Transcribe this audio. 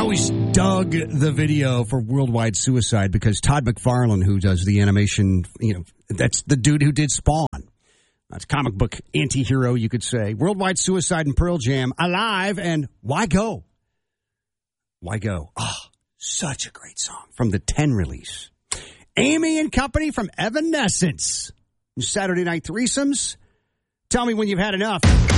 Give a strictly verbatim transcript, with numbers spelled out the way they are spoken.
always dug the video for Worldwide Suicide because Todd McFarlane, who does the animation, you know, that's the dude who did Spawn. That's comic book anti-hero, you could say. Worldwide Suicide and Pearl Jam, Alive, and Why Go? Why Go? Oh, such a great song from the ten release. Amy and Company from Evanescence. Saturday Night Threesomes. Tell me when you've had enough.